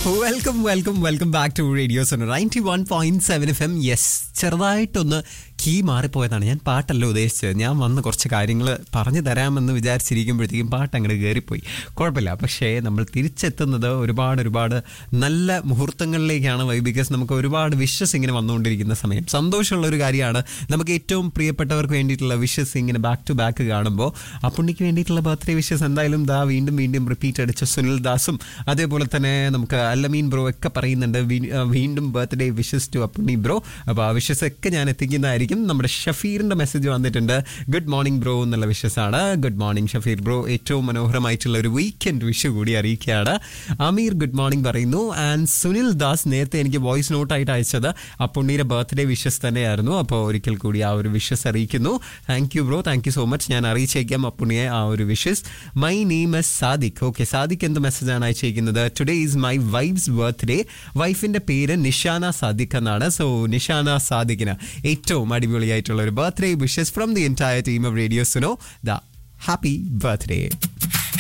Welcome back to radio zone 91.7 FM. Yes, ചെറുതായിട്ടൊന്ന് key മാറിപ്പോയതാണ്. ഞാൻ പാട്ടല്ല ഉദ്ദേശിച്ചത്. ഞാൻ വന്ന് കുറച്ച് കാര്യങ്ങൾ പറഞ്ഞു തരാമെന്ന് വിചാരിച്ചിരിക്കുമ്പോഴത്തേക്കും പാട്ട് അങ്ങോട്ട് കയറിപ്പോയി. കുഴപ്പമില്ല. പക്ഷേ നമ്മൾ തിരിച്ചെത്തുന്നത് ഒരുപാട് നല്ല മുഹൂർത്തങ്ങളിലേക്കാണ്. ബിക്കോസ് നമുക്ക് ഒരുപാട് വിഷസ് ഇങ്ങനെ വന്നുകൊണ്ടിരിക്കുന്ന സമയം. സന്തോഷമുള്ള ഒരു കാര്യമാണ്. നമുക്ക് ഏറ്റവും പ്രിയപ്പെട്ടവർക്ക് വേണ്ടിയിട്ടുള്ള വിഷസ് ഇങ്ങനെ ബാക്ക് ടു ബാക്ക് കാണുമ്പോൾ അപ്പുണ്ണിക്ക് വേണ്ടിയിട്ടുള്ള ബർത്ത്ഡേ വിഷസ് എന്തായാലും വീണ്ടും റിപ്പീറ്റ് അടിച്ച സുനിൽ ദാസും അതേപോലെ തന്നെ നമുക്ക് അല്ലമീൻ ബ്രോ ഒക്കെ പറയുന്നുണ്ട് വീണ്ടും birthday wishes to Appunni bro. അപ്പോൾ ആ വിഷസ് ഒക്കെ ഞാൻ എത്തിക്കുന്നതായിരിക്കും. നമ്മുടെ ഷഫീറിന്റെ മെസ്സേജ് വന്നിട്ടുണ്ട്. ഗുഡ് മോർണിംഗ് ബ്രോ എന്നുള്ള വിഷസ് ആണ്. Good morning Shafeer bro. ഏറ്റവും മനോഹരമായിട്ടുള്ള ഒരു വീക്കെൻഡ് വിഷ് കൂടി അറിയിക്കുകയാണ്. അമീർ ഗുഡ് മോർണിംഗ് പറയുന്നു. ആൻഡ് സുനിൽ ദാസ് നേരത്തെ എനിക്ക് വോയിസ് നോട്ടായിട്ട് അയച്ചത് അപ്പുണ്ണിയുടെ ബർത്ത്ഡേ വിഷസ് തന്നെയായിരുന്നു. അപ്പോൾ ഒരിക്കൽ കൂടി ആ ഒരു വിഷസ് അറിയിക്കുന്നു. Thank you bro, thank you so much. ഞാൻ അറിയിച്ചേക്കാം അപ്പുണ്ണിയെ ആ ഒരു wishes. My name is Sadiq. Okay, Sadiq എന്ത് മെസ്സേജാണ് അയച്ചേക്കുന്നത്? Today is my wives birthday. വൈഫിന്റെ പേര് നിഷാന സാദിഖ് എന്നാണ്. സോ നിഷാന സാദിഖിന് ഏറ്റവും അടിപൊളിയായിട്ടുള്ള ഒരു birthday wishes from the entire team of radio Suno. The happy birthday.